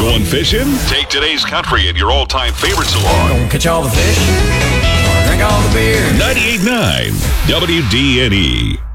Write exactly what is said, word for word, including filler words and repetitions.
Going fishing? Take today's country and your all-time favorites along. Gonna catch all the fish, or drink all the beer. ninety-eight point nine W D N E.